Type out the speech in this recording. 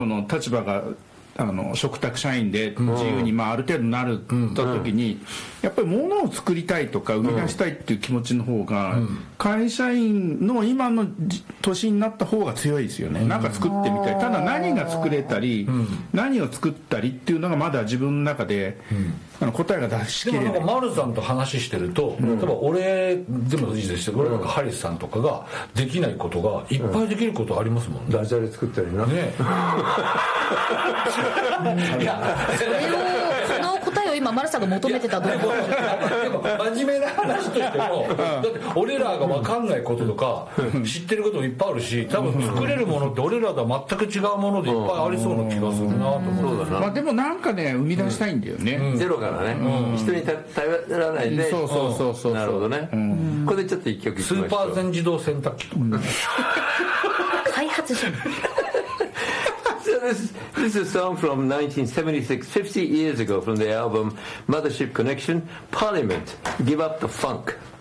その立場が嘱託社員で自由にある程度なるった時に、やっぱり物を作りたいとか生み出したいっていう気持ちの方が会社員の今の年になった方が強いですよね。なんか作ってみたい。ただ何が作れたり何を作ったりっていうのがまだ自分の中で答えが出しきれない。 でもなんか丸さんと話してると、例えば俺でもいいですよ、俺なんかハリスさんとかができないことがいっぱいできることありますもんね。 ダジャレ作ったりな。 ねいやそれをこの答えを今丸さんが求めてたと思う。 でも真面目な話としてもだって俺らが分かんないこととか知ってることもいっぱいあるし、多分作れるものって俺らとは全く違うものでいっぱいありそうな気がするなと思う。 でもなんかね生み出したいんだよね、 ゼロからね、人に頼らないで。 そうなるほどね、これでちょっと一曲いきましょう。 スーパー全自動洗濯機とか開発者 So this is a song from 1976, 50 years ago, from the album Mothership Connection, Parliament, Give Up the Funk.